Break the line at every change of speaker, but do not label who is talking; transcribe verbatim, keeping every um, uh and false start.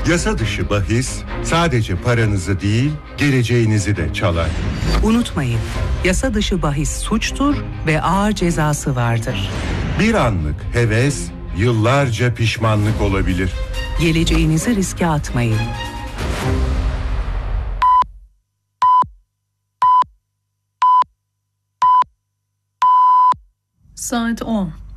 Yasa dışı bahis sadece paranızı değil, geleceğinizi de çalar.
Unutmayın, yasa dışı bahis suçtur ve ağır cezası vardır.
Bir anlık heves, yıllarca pişmanlık olabilir.
Geleceğinizi riske atmayın.
Saat on.